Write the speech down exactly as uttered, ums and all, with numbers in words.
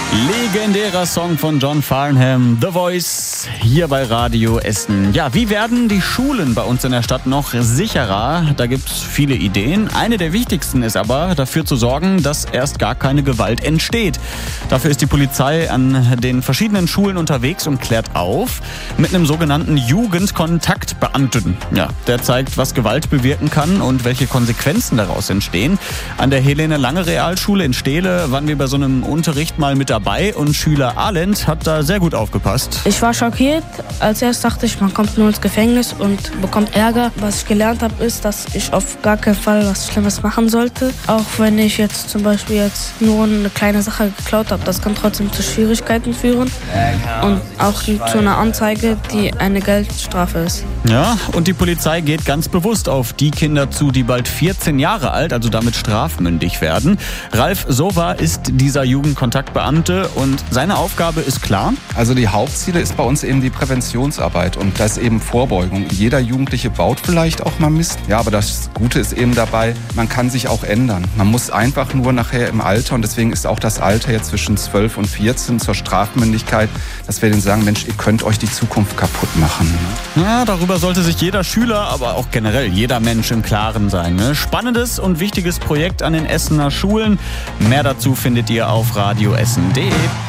Legendärer Song von John Farnham, The Voice, hier bei Radio Essen. Ja, wie werden die Schulen bei uns in der Stadt noch sicherer? Da gibt es viele Ideen. Eine der wichtigsten ist aber, dafür zu sorgen, dass erst gar keine Gewalt entsteht. Dafür ist die Polizei an den verschiedenen Schulen unterwegs und klärt auf mit einem sogenannten Jugendkontaktbeamten. Ja, der zeigt, was Gewalt bewirken kann und welche Konsequenzen daraus entstehen. An der Helene-Lange-Realschule in Stehle waren wir bei so einem Unterricht mal mit dabei und Schüler Alend hat da sehr gut aufgepasst. Ich war schockiert. Als erstes dachte ich, man kommt nur ins Gefängnis und bekommt Ärger. Was ich gelernt habe, ist, dass ich auf gar keinen Fall was Schlimmes machen sollte. Auch wenn ich jetzt zum Beispiel jetzt nur eine kleine Sache geklaut habe, das kann trotzdem zu Schwierigkeiten führen und auch zu einer Anzeige, die eine Geldstrafe ist. Ja, und die Polizei geht ganz bewusst auf die Kinder zu, die bald vierzehn Jahre alt, also damit strafmündig werden. Ralf Sova ist dieser Jugendkontaktbeamte und seine Aufgabe ist klar. Also die Hauptziele ist bei uns eben die Präventionsarbeit und das eben Vorbeugung. Jeder Jugendliche baut vielleicht auch mal Mist. Ja, aber das Gute ist eben dabei, man kann sich auch ändern. Man muss einfach nur nachher im Alter, und deswegen ist auch das Alter jetzt zwischen zwölf und vierzehn zur Strafmündigkeit, dass wir denen sagen, Mensch, ihr könnt euch die Zukunft kaputt machen. Ja, darüber sollte sich jeder Schüler, aber auch generell jeder Mensch im Klaren sein. Ne? Spannendes und wichtiges Projekt an den Essener Schulen. Mehr dazu findet ihr auf radioessen punkt de.